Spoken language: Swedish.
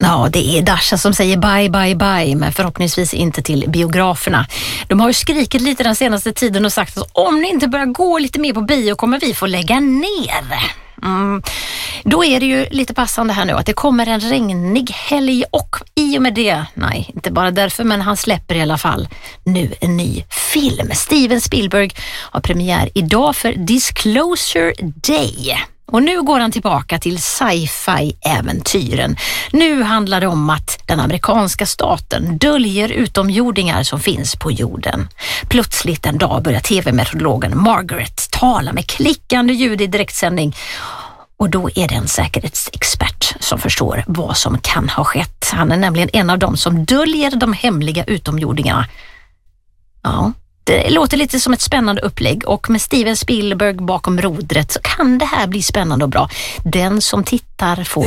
Ja, det är Dasha som säger bye, bye, bye, men förhoppningsvis inte till biograferna. De har ju skrikit lite den senaste tiden och sagt att om ni inte börjar gå lite mer på bio kommer vi få lägga ner. Då är det ju lite passande här nu att det kommer en regnig helg och i och med det, nej, inte bara därför, men han släpper i alla fall nu en ny film. Steven Spielberg har premiär idag för Disclosure Day. Och nu går han tillbaka till sci-fi-äventyren. Nu handlar det om att den amerikanska staten döljer utomjordingar som finns på jorden. Plötsligt en dag börjar tv-meteorologen Margaret tala med klickande ljud i direktsändning. Och då är det en säkerhetsexpert som förstår vad som kan ha skett. Han är nämligen en av dem som döljer de hemliga utomjordingarna. Ja. Det låter lite som ett spännande upplägg och med Steven Spielberg bakom rodret så kan det här bli spännande och bra. Den som tittar får